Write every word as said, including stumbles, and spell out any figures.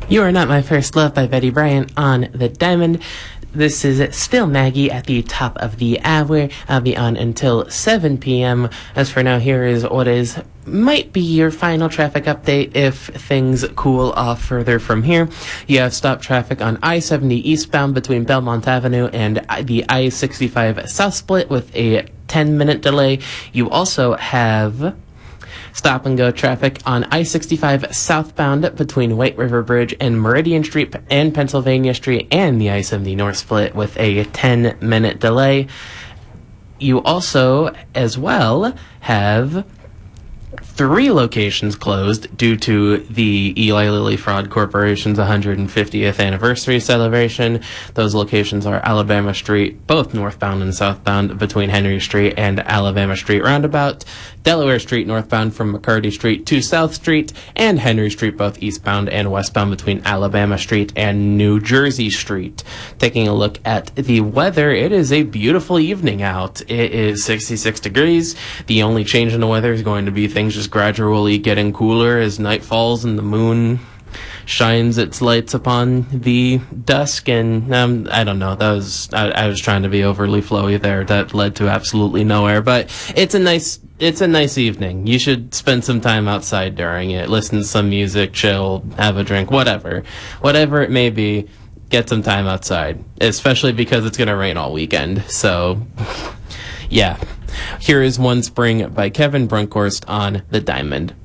You Are Not My First Love by Betty Bryant on The Diamond. This is still Maggie at the top of the hour. I'll be on until seven p.m. As for now, here is what is might be your final traffic update if things cool off further from here. You have stop traffic on I seventy eastbound between Belmont Avenue and the I sixty-five South Split with a ten minute delay. You also have stop and go traffic on I sixty-five southbound between White River Bridge and Meridian Street and Pennsylvania Street and the I seventy North Split with a ten minute delay. You also, as well, have three locations closed due to the Eli Lilly Fraud Corporation's one hundred fiftieth anniversary celebration. Those locations are Alabama Street, both northbound and southbound between Henry Street and Alabama Street roundabout, Delaware Street northbound from McCarty Street to South Street, and Henry Street both eastbound and westbound between Alabama Street and New Jersey Street. Taking a look at the weather, it is a beautiful evening out. It is sixty-six degrees. The only change in the weather is going to be things just gradually getting cooler as night falls and the moon shines its lights upon the dusk. And um, I don't know, that was I, I was trying to be overly flowy there. That led to absolutely nowhere. But it's a nice it's a nice evening. You should spend some time outside during it. Listen to some music, chill, have a drink, whatever, whatever it may be. Get some time outside, especially because it's gonna rain all weekend. So, yeah. Here is One Spring by Kevin Brunkhorst on The Diamond.